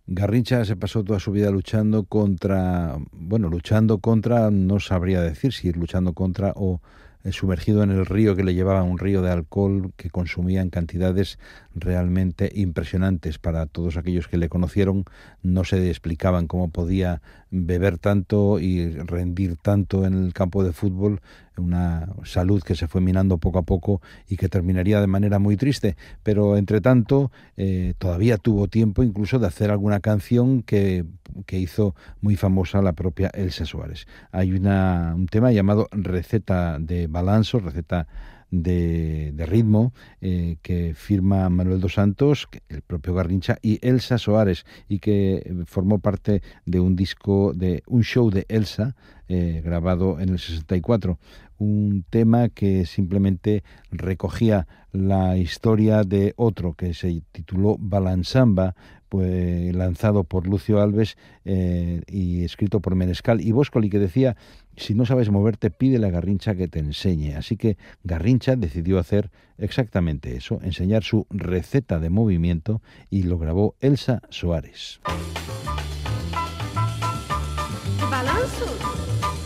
Garrincha se pasó toda su vida luchando contra, no sabría decir si luchando contra o sumergido en el río que le llevaba, un río de alcohol que consumía en cantidades realmente impresionantes. Para todos aquellos que le conocieron, no se explicaban cómo podía beber tanto y rendir tanto en el campo de fútbol, una salud que se fue minando poco a poco y que terminaría de manera muy triste. Pero entre tanto, todavía tuvo tiempo incluso de hacer alguna canción que hizo muy famosa la propia Elsa Suárez. Hay un tema llamado Receta de Balanzo, receta de ritmo, que firma Manuel dos Santos, el propio Garrincha y Elsa Soares, y que formó parte de un disco, de un show de Elsa, grabado en el 64. Un tema que simplemente recogía la historia de otro que se tituló Balansamba, pues lanzado por Lucio Alves, y escrito por Menescal y Boscoli, que decía: si no sabes moverte, pídele a Garrincha que te enseñe. Así que Garrincha decidió hacer exactamente eso, enseñar su receta de movimiento, y lo grabó Elsa Soares. Balanço?